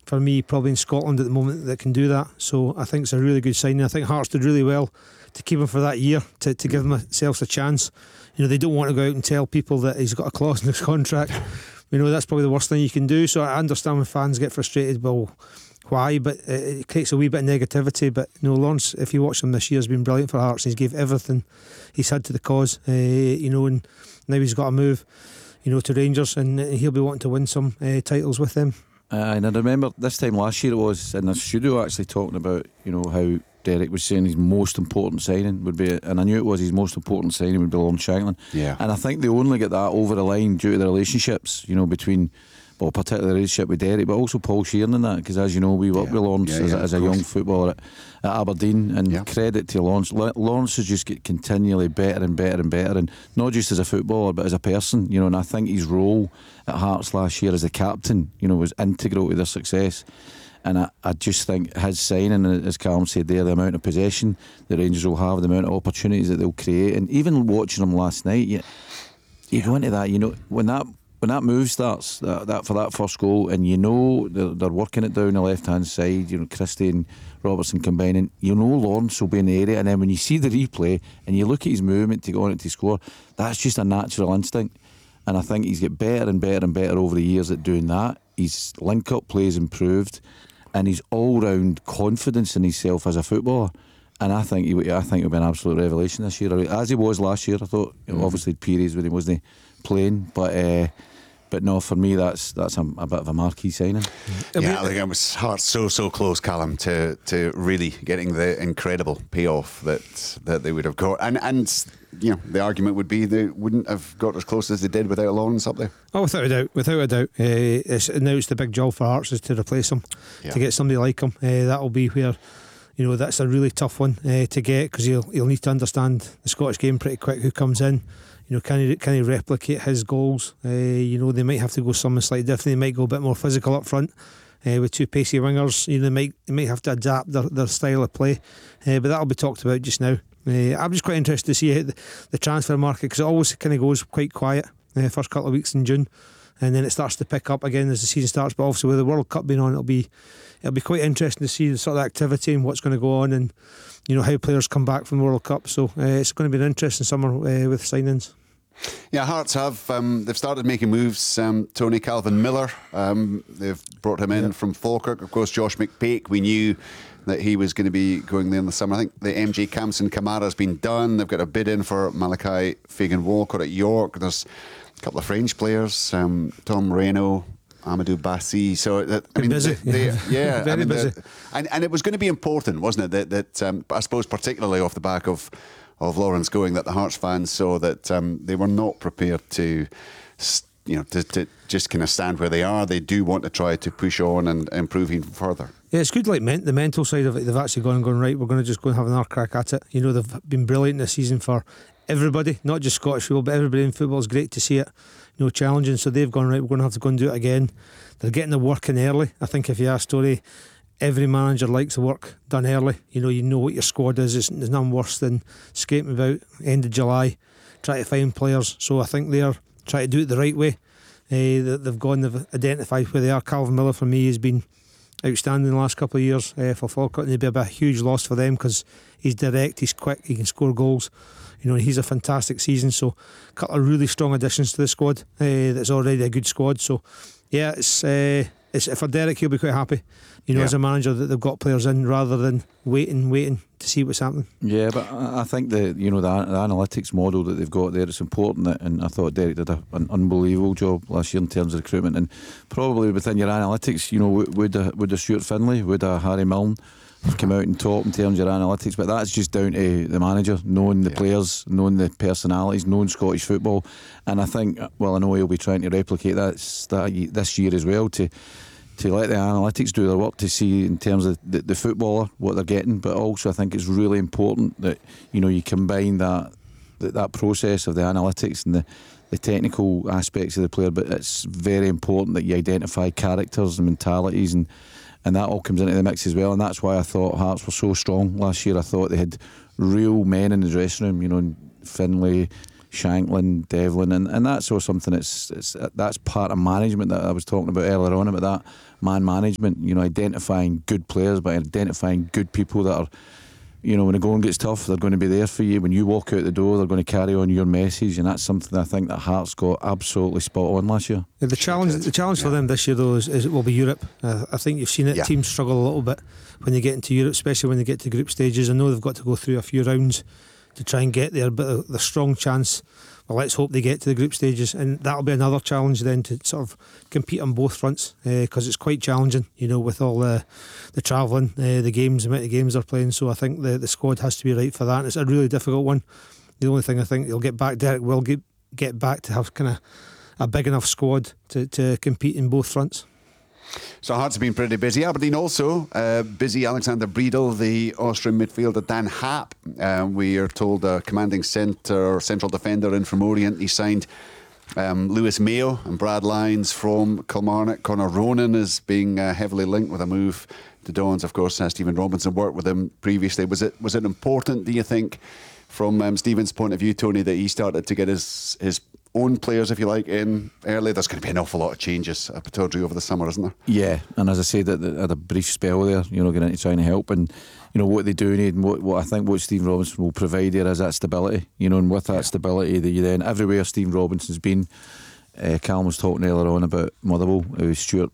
for me, probably in Scotland at the moment that can do that. So I think it's a really good signing. I think Hearts did really well to keep him for that year, to give themselves a chance. They don't want to go out and tell people that he's got a clause in his contract. That's probably the worst thing you can do. So I understand when fans get frustrated, well, why? But it creates a wee bit of negativity. But Lawrence, if you watch him this year, has been brilliant for Hearts. He's gave everything he's had to the cause, and now he's got to move, to Rangers, and he'll be wanting to win some titles with them. And I remember this time last year it was in the studio actually talking about how Derek was saying his most important signing would be, and I knew it was his most important signing would be Lawrence Shankland. Yeah. And I think they only get that over the line due to the relationships, between, well, particularly the relationship with Derek, but also Paul Sheeran and that, because as you know, we worked with Lawrence as a young footballer at Aberdeen, and credit to Lawrence. Lawrence has just get continually better and better and better, and not just as a footballer but as a person, and I think his role at Hearts last year as the captain, was integral to their success. And I just think his signing, as Callum said there, the amount of possession the Rangers will have, the amount of opportunities that they'll create, and even watching them last night, you go into that, when that move starts, that for that first goal, and they're working it down the left hand side, Christie and Robertson combining, Lawrence will be in the area, and then when you see the replay and you look at his movement to go on it to score, that's just a natural instinct. And I think he's got better and better and better over the years at doing that. His link-up play has improved, and his all-round confidence in himself as a footballer. And I think he'll be an absolute revelation this year, as he was last year. I thought, obviously periods when he wasn't playing, but no, for me that's a bit of a marquee signing. Yeah, I think it was Hearts so close, Callum, to really getting the incredible payoff that they would have got, and the argument would be they wouldn't have got as close as they did without Lawrence up there. Oh, without a doubt. Now it's the big job for Hearts is to replace him, to get somebody like him. That'll be where, that's a really tough one to get, because he'll need to understand the Scottish game pretty quick. Who comes in, can he replicate his goals? They might have to go something slightly different. They might go a bit more physical up front with two pacey wingers. They might have to adapt their style of play, but that'll be talked about just now. I'm just quite interested to see how the transfer market, because it always kind of goes quite quiet the first couple of weeks in June, and then it starts to pick up again as the season starts. But obviously with the World Cup being on, it'll be quite interesting to see the sort of activity and what's going to go on, and how players come back from the World Cup. So it's going to be an interesting summer with signings. Yeah, Hearts they've started making moves. Tony Calvin-Miller, they've brought him in from Falkirk. Of course, Josh McPake, we knew that he was going to be going there in the summer. I think the MJ Kamson Kamara has been done. They've got a bid in for Malachi Fagan-Walker at York. There's a couple of French players, Tom Reno, Amadou Bassi. So busy. Very busy. And it was going to be important, wasn't it? That I suppose particularly off the back of Lawrence going, that the Hearts fans saw that they were not prepared to just kind of stand where they are. They do want to try to push on and improve even further. Yeah, it's good, like the mental side of it. They've actually gone right, we're going to just go and have another crack at it. They've been brilliant this season for everybody, not just Scottish football, but everybody in football. It's great to see it, challenging. So they've gone right, we're going to have to go and do it again. They're getting the work in early. I think if you ask Story, every manager likes the work done early. You know what your squad is. There's nothing worse than skating about end of July, trying to find players. So I think they're trying to do it the right way. They've identified where they are. Calvin Miller for me has been outstanding the last couple of years for Falkirk, and it'd be a huge loss for them because he's direct, he's quick, he can score goals. He's a fantastic season. So a couple of really strong additions to the squad. That's already a good squad. So yeah, it's for Derek, he'll be quite happy, as a manager, that they've got players in rather than waiting to see what's happening. Yeah, but I think the analytics model that they've got there, it's important and I thought Derek did an unbelievable job last year in terms of recruitment, and probably within your analytics, would a Stuart Finlay, would a Harry Milne come out and top in terms of your analytics, but that's just down to the manager knowing the players, knowing the personalities, knowing Scottish football. And I think, well, I know he'll be trying to replicate that this year as well, to let the analytics do their work, to see in terms of the footballer what they're getting. But also I think it's really important that you combine that process of the analytics and the technical aspects of the player, but it's very important that you identify characters and mentalities, and that all comes into the mix as well. And that's why I thought Hearts were so strong last year. I thought they had real men in the dressing room, Finlay, Shanklin, Devlin, and that's all something that's part of management that I was talking about earlier on, about that man management, identifying good players, but identifying good people that are, when the going gets tough, they're going to be there for you. When you walk out the door, they're going to carry on your message, and that's something I think that Hearts got absolutely spot on last year. The challenge for them this year, though, is it will be Europe. I think you've seen it. Teams struggle a little bit when they get into Europe, especially when they get to group stages. I know they've got to go through a few rounds to try and get there, but the strong chance, well, let's hope they get to the group stages, and that'll be another challenge then to sort of compete on both fronts, because it's quite challenging, with all the travelling, the games, the amount of games they're playing. So I think the squad has to be right for that, and it's a really difficult one. The only thing I think they'll get back, Derek will get back to have kind of a big enough squad to compete in both fronts. So Hearts have been pretty busy. Aberdeen also busy. Alexander Breedel, the Austrian midfielder. Dan Happ, we are told, a commanding central defender in from Orient. He signed Lewis Mayo and Brad Lyons from Kilmarnock. Connor Ronan is being heavily linked with a move to Dons. Of course, Stephen Robinson worked with him previously. Was it important, do you think, from Stephen's point of view, Tony, that he started to get his own players, if you like, in early? There's going to be an awful lot of changes at Pittodrie over the summer, isn't there? Yeah, and as I said, at a brief spell there, getting into trying to help, and what they do need, and what I think what Stephen Robinson will provide here is that stability, and with that stability, that you then everywhere Stephen Robinson's been. Callum was talking earlier on about Motherwell, with Stuart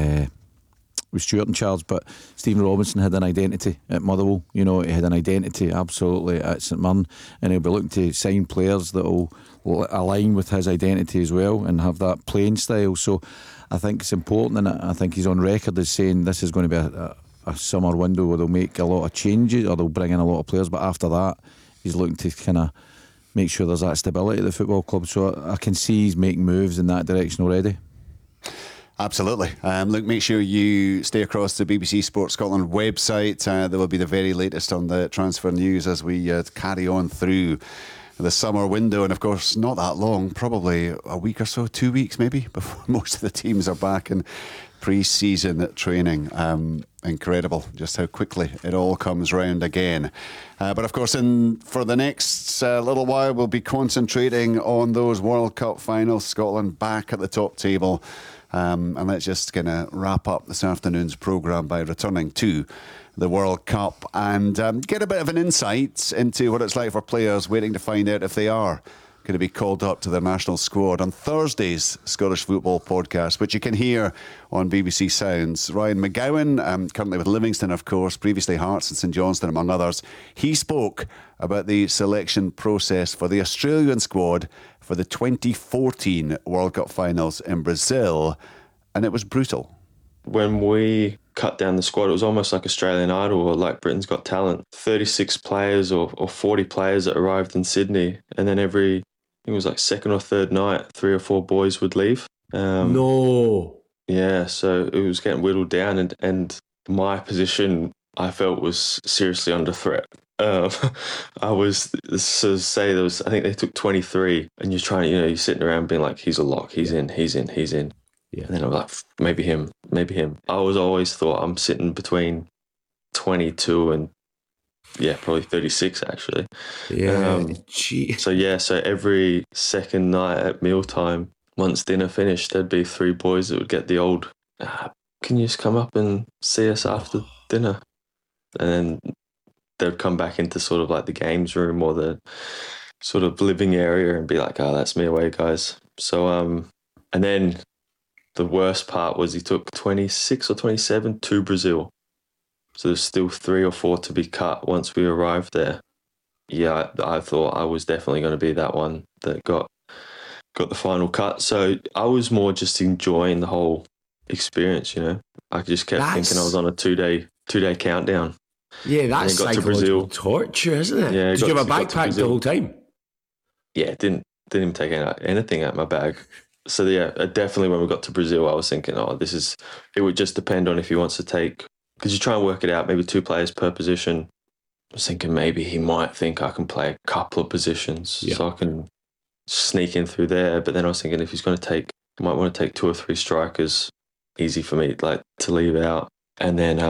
in charge, but Stephen Robinson had an identity at Motherwell. He had an identity absolutely at St Mirren, and he'll be looking to sign players that will align with his identity as well and have that playing style. So I think it's important, and I think he's on record as saying this is going to be a summer window where they'll make a lot of changes, or they'll bring in a lot of players, but after that he's looking to kind of make sure there's that stability at the football club. So I can see he's making moves in that direction already. Absolutely. Look, make sure you stay across the BBC Sports Scotland website. There will be the very latest on the transfer news as we carry on through the summer window. And of course, not that long, probably a week or so, 2 weeks maybe, before most of the teams are back in pre-season training. Incredible just how quickly it all comes round again. But of course, for the next little while, we'll be concentrating on those World Cup finals. Scotland back at the top table. And let's just kind of wrap up this afternoon's programme by returning to the World Cup and get a bit of an insight into what it's like for players waiting to find out if they are going to be called up to their national squad on Thursday's Scottish Football Podcast, which you can hear on BBC Sounds. Ryan McGowan, currently with Livingston, of course, previously Hearts and St Johnstone, among others. He spoke about the selection process for the Australian squad for the 2014 World Cup finals in Brazil, and it was brutal. When we cut down the squad, it was almost like Australian Idol or like Britain's Got Talent. 36 players or 40 players that arrived in Sydney, and then every, I think it was like second or third night, 3 or 4 boys would leave. No. Yeah, so it was getting whittled down, and my position, I felt, was seriously under threat. I was, so say there was, I think they took 23, and you're trying, you're sitting around being like, he's a lock, he's in. Yeah. And then I was like, maybe him. I was always thought I'm sitting between 22 and probably 36 actually. Yeah. So every second night at mealtime, once dinner finished, there'd be 3 boys that would get the old, can you just come up and see us after dinner? And then they'd come back into sort of like the games room or the sort of living area and be like, oh, that's me away, guys. So, and then the worst part was he took 26 or 27 to Brazil. So there's still 3 or 4 to be cut once we arrived there. Yeah, I thought I was definitely going to be that one that got the final cut. So I was more just enjoying the whole experience, I just kept thinking I was on a two-day countdown. Yeah, that's psychological torture, isn't it? Yeah, did you have a backpack the whole time? Yeah, didn't even take anything out of my bag. So yeah, definitely when we got to Brazil, I was thinking, it would just depend on if he wants to take, because you try and work it out, maybe 2 players per position. I was thinking maybe he might think I can play a couple of positions, so I can sneak in through there. But then I was thinking if he's going to take, he might want to take 2 or 3 strikers, easy for me to leave out. And then,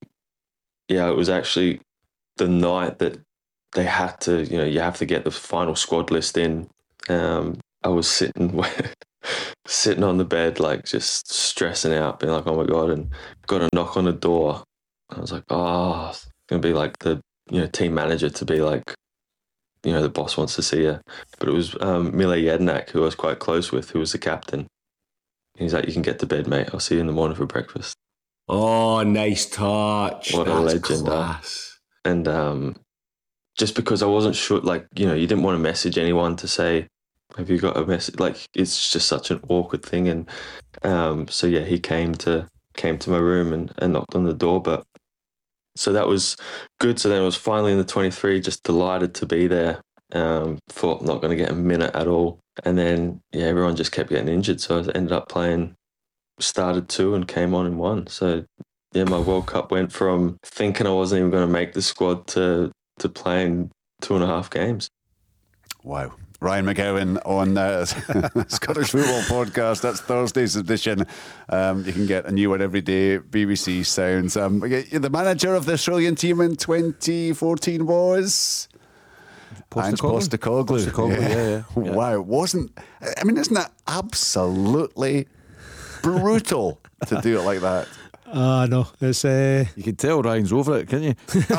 it was actually the night that they had to, you have to get the final squad list in I was sitting on the bed, like just stressing out, being like, oh my God, and got a knock on the door. I was like, oh, it's going to be like the team manager to be like, the boss wants to see you. But it was Mile Jednak, who I was quite close with, who was the captain. He's like, you can get to bed, mate. I'll see you in the morning for breakfast. Oh, nice touch. What a legend. And just because I wasn't sure, like, you didn't want to message anyone to say, have you got a message? Like, it's just such an awkward thing. And so, yeah, he came to my room and knocked on the door. But so that was good. So then I was finally in the 23, just delighted to be there. Thought I'm not going to get a minute at all. And then, yeah, everyone just kept getting injured. So I ended up started 2 and came on and won. So, yeah, my World Cup went from thinking I wasn't even going to make the squad to playing 2.5 games. Wow. Ryan McGowan on Scottish Football Podcast. That's Thursday's edition. You can get a new one every day. BBC Sounds. The manager of the Australian team in 2014 was Ange Postecoglou. Yeah. Wow. Isn't that absolutely brutal to do it like that? No, it's you can tell Ryan's over it, can't you?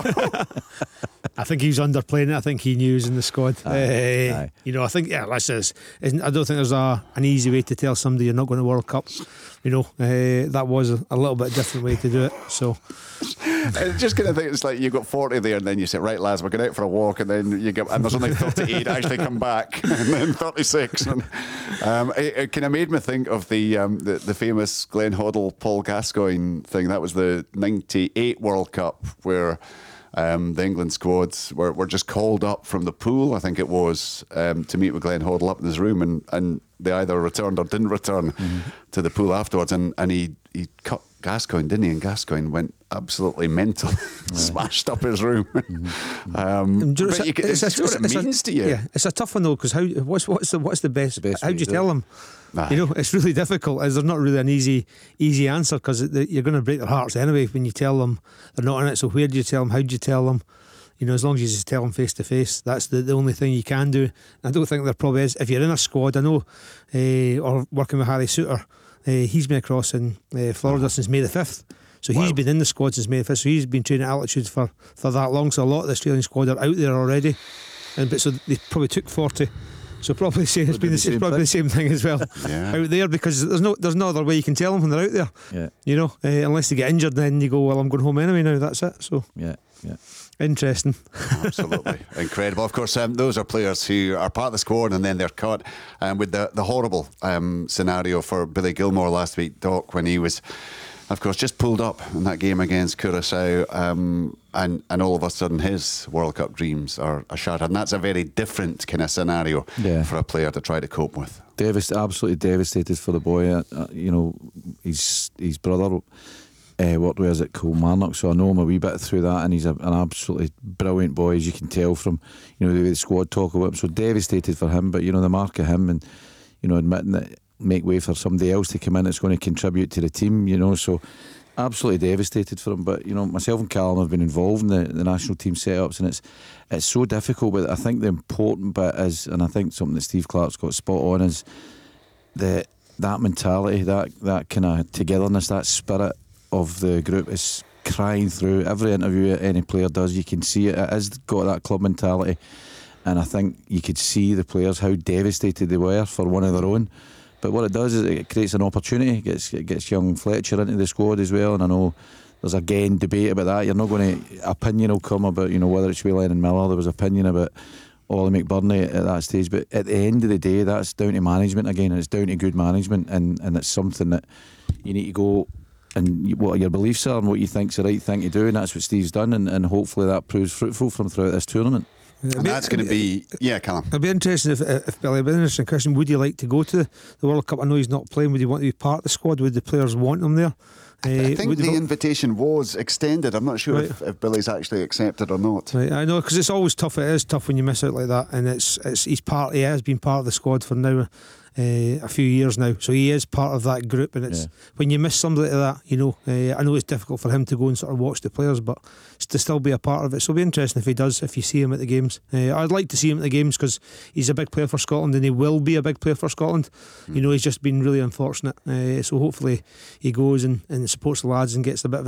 I think he's underplaying it. I think he knew he was in the squad. Aye. I think I don't think there's an easy way to tell somebody you're not going to World Cup. That was a little bit different way to do it. So just kind of think it's like you've got 40 there, and then you say, right, lads, we're going out for a walk, and then and there's only 38 actually come back, and then 36. And it kind of made me think of the famous Glenn Hoddle, Paul Gascoigne thing. That was the 98 World Cup where the England squads were just called up from the pool, I think it was, to meet with Glenn Hoddle up in his room, and they either returned or didn't return to the pool afterwards, and he cut Gascoigne, didn't he? And Gascoigne went absolutely mental, smashed up his room. It's what it means to you. Yeah, it's a tough one though, because what's the best? How do you tell them? It's really difficult. There's not really an easy answer, because you're going to break their hearts anyway when you tell them they're not in it. So where do you tell them? How do you tell them? As long as you just tell them face to face, that's the only thing you can do. I don't think there probably is. If you're in a squad, I know, or working with Harry Souter, he's been across in Florida since May the 5th. So he's been in the squad since May the 5th. So he's been training at altitude for that long. So a lot of the Australian squad are out there already. So they probably took 40. So probably say it's probably the same thing as well out there, because there's no other way you can tell them when they're out there. Yeah. Unless they get injured, then you go, well, I'm going home anyway now. That's it. So yeah. Interesting. Absolutely. Incredible. Of course, those are players who are part of the squad and then they're cut. With the horrible scenario for Billy Gilmour last week, Doc, when he was, of course, just pulled up in that game against Curaçao, and all of a sudden his World Cup dreams are shattered. And that's a very different kind of scenario for a player to try to cope with. Absolutely devastated for the boy. His brother worked with us at Kilmarnock, so I know him a wee bit through that, and he's an absolutely brilliant boy, as you can tell from the way the squad talk about him. So devastated for him, but the mark of him, and admitting that, make way for somebody else to come in that's going to contribute to the team, so absolutely devastated for him. But myself and Callum have been involved in the national team setups, and it's so difficult. But I think the important bit is, and I think something that Steve Clarke's got spot on, is that mentality, that kind of togetherness, that spirit of the group is crying through every interview any player does. You can see it has got that club mentality, and I think you could see the players how devastated they were for one of their own. But what it does is it creates an opportunity. It gets young Fletcher into the squad as well, and I know there's again debate about that. You're not going to, opinion will come about whether it's with Lennon Miller. There was opinion about Ollie McBurney at that stage, but at the end of the day, that's down to management again, and it's down to good management, and it's something that you need to go and what your beliefs are and what you think's the right thing to do, and that's what Steve's done, and hopefully that proves fruitful from throughout this tournament. And that's going to be, Callum. It'd be interesting if Billy, it'd be an interesting question. Would you like to go to the World Cup? I know he's not playing. Would you want to be part of the squad? Would the players want him there? I think the invitation was extended. I'm not sure if Billy's actually accepted or not. Right, I know, because it's always tough. It is tough when you miss out like that, and he has been part of the squad for now a few years now, so he is part of that group. And it's when you miss somebody like that, I know it's difficult for him to go and sort of watch the players, but to still be a part of it. So it'll be interesting if he does, if you see him at the games. I'd like to see him at the games because he's a big player for Scotland, and he will be a big player for Scotland. He's just been really unfortunate, so hopefully he goes and supports the lads and gets a bit of